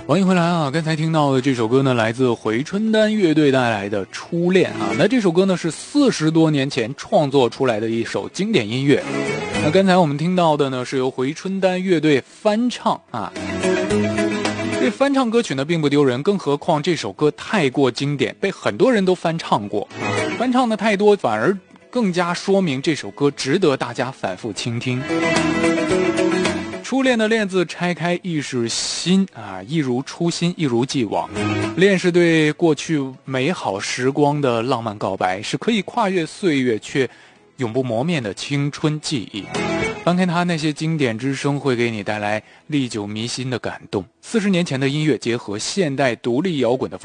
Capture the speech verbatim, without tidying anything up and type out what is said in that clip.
欢迎回来啊！刚才听到的这首歌呢，来自回春丹乐队带来的《初恋》啊。那这首歌呢是四十多年前创作出来的一首经典音乐。那刚才我们听到的呢是由回春丹乐队翻唱啊。这翻唱歌曲呢并不丢人，更何况这首歌太过经典，被很多人都翻唱过。翻唱的太多，反而更加说明这首歌值得大家反复倾听。初恋的恋字拆开，亦是心啊，一如初心，一如既往。恋是对过去美好时光的浪漫告白，是可以跨越岁月却永不磨灭的青春记忆。翻开它，那些经典之声会给你带来历久弥新的感动。四十年前的音乐结合现代独立摇滚的风